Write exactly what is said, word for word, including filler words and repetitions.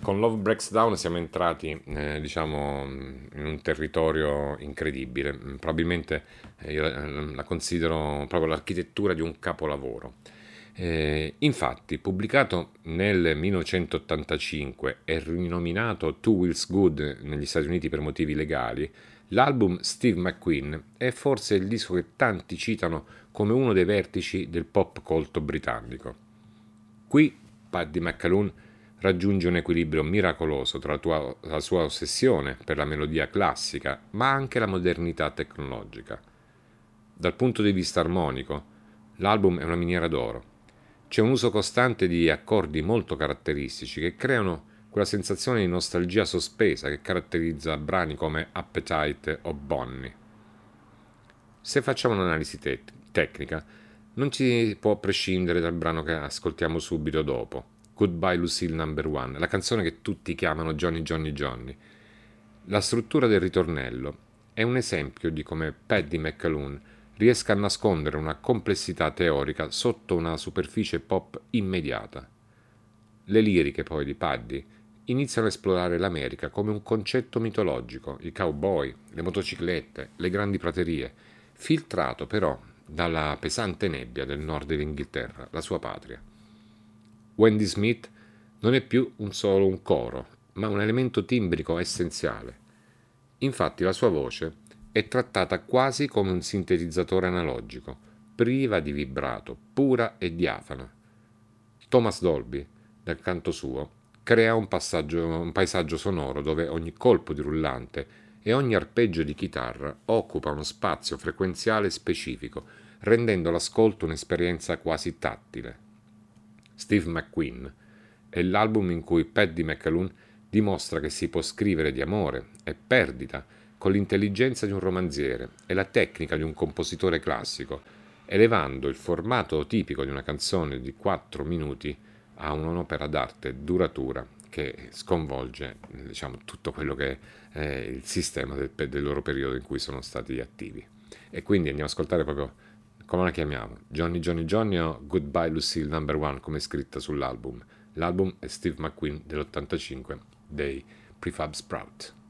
con Love Breaks Down siamo entrati, eh, diciamo, in un territorio incredibile. Probabilmente eh, io eh, la considero proprio l'architettura di un capolavoro. Eh, infatti, pubblicato nel millenovecentottantacinque e rinominato Two Wheels Good negli Stati Uniti per motivi legali, l'album Steve McQueen è forse il disco che tanti citano come uno dei vertici del pop colto britannico. Qui Paddy McAloon raggiunge un equilibrio miracoloso tra la, tua, la sua ossessione per la melodia classica, ma anche la modernità tecnologica. Dal punto di vista armonico, l'album è una miniera d'oro. C'è un uso costante di accordi molto caratteristici che creano quella sensazione di nostalgia sospesa che caratterizza brani come Appetite o Bonnie. Se facciamo un'analisi te- tecnica, non si può prescindere dal brano che ascoltiamo subito dopo, Goodbye Lucille Number One, la canzone che tutti chiamano Johnny Johnny Johnny. La struttura del ritornello è un esempio di come Paddy McAloon riesca a nascondere una complessità teorica sotto una superficie pop immediata. Le liriche poi di Paddy iniziano a esplorare l'America come un concetto mitologico, i cowboy, le motociclette, le grandi praterie, filtrato però dalla pesante nebbia del nord dell'Inghilterra, la sua patria. Wendy Smith non è più un solo un coro, ma un elemento timbrico essenziale. Infatti la sua voce è trattata quasi come un sintetizzatore analogico, priva di vibrato, pura e diafana. Thomas Dolby, dal canto suo, crea un, passaggio, un paesaggio sonoro dove ogni colpo di rullante e ogni arpeggio di chitarra occupa uno spazio frequenziale specifico, rendendo l'ascolto un'esperienza quasi tattile. Steve McQueen è l'album in cui Paddy McAloon dimostra che si può scrivere di amore e perdita con l'intelligenza di un romanziere e la tecnica di un compositore classico, elevando il formato tipico di una canzone di quattro minuti a un'opera d'arte duratura che sconvolge, diciamo, tutto quello che è il sistema del, del loro periodo in cui sono stati attivi. E quindi andiamo ad ascoltare proprio, come la chiamiamo, Johnny Johnny Johnny o Goodbye Lucille Number One, come è scritta sull'album. L'album è Steve McQueen dell'ottantacinque dei Prefab Sprout.